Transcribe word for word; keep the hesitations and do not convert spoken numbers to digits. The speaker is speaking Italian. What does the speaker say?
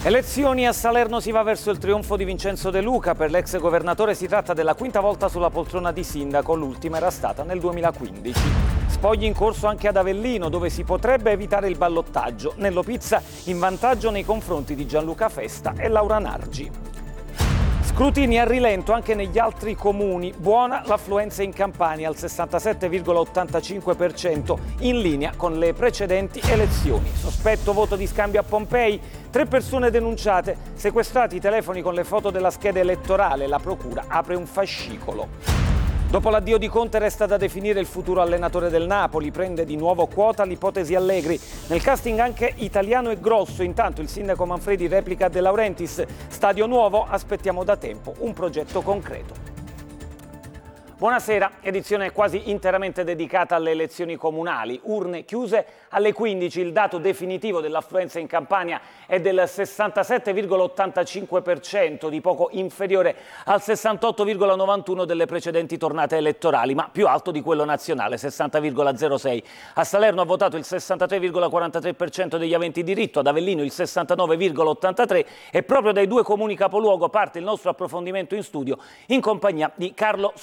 Elezioni a Salerno, si va verso il trionfo di Vincenzo De Luca. Per l'ex governatore si tratta della quinta volta sulla poltrona di sindaco, l'ultima era stata nel duemilaquindici. Spogli in corso anche ad Avellino, dove si potrebbe evitare il ballottaggio. Nello Pizza in vantaggio nei confronti di Gianluca Festa e Laura Nargi. Scrutini a rilento anche negli altri comuni. Buona l'affluenza in Campania al sessantasette virgola ottantacinque per cento, in linea con le precedenti elezioni. Sospetto voto di scambio a Pompei, tre persone denunciate, sequestrati i telefoni con le foto della scheda elettorale. La procura apre un fascicolo. Dopo l'addio di Conte resta da definire il futuro allenatore del Napoli. Prende di nuovo quota l'ipotesi Allegri. Nel casting anche Italiano e Grosso. Intanto il sindaco Manfredi replica De Laurentiis. Stadio nuovo, aspettiamo da tempo un progetto concreto. Buonasera, edizione quasi interamente dedicata alle elezioni comunali. Urne chiuse alle quindici, il dato definitivo dell'affluenza in Campania è del sessantasette virgola ottantacinque per cento, di poco inferiore al sessantotto virgola novantuno delle precedenti tornate elettorali, ma più alto di quello nazionale, sessanta virgola zero sei. A Salerno ha votato il sessantatré virgola quarantatré per cento degli aventi diritto, ad Avellino il sessantanove virgola ottantatré per cento e proprio dai due comuni capoluogo parte il nostro approfondimento in studio in compagnia di Carlo